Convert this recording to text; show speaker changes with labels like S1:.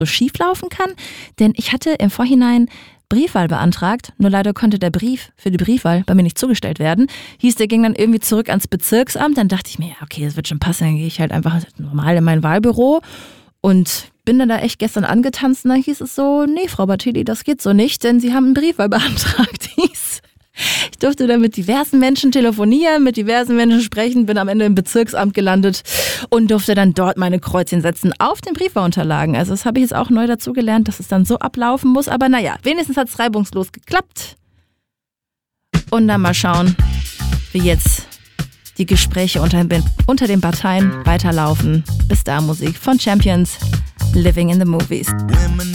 S1: so schief laufen kann. Denn ich hatte im Vorhinein Briefwahl beantragt, nur leider konnte der Brief für die Briefwahl bei mir nicht zugestellt werden. Hieß, der ging dann irgendwie zurück ans Bezirksamt. Dann dachte ich mir, ja, okay, das wird schon passen, dann gehe ich halt einfach normal in mein Wahlbüro und bin dann da echt gestern angetanzt und dann hieß es so, nee, Frau Bartili, das geht so nicht, denn Sie haben einen Briefwahl beantragt. Ich durfte dann mit diversen Menschen telefonieren, mit diversen Menschen sprechen, bin am Ende im Bezirksamt gelandet und durfte dann dort meine Kreuzchen setzen auf den Briefwahlunterlagen. Also das habe ich jetzt auch neu dazu gelernt, dass es dann so ablaufen muss. Aber naja, wenigstens hat es reibungslos geklappt. Und dann mal schauen, wie jetzt die Gespräche unter den Parteien weiterlaufen. Bis da Musik von Champions, Living in the Movies.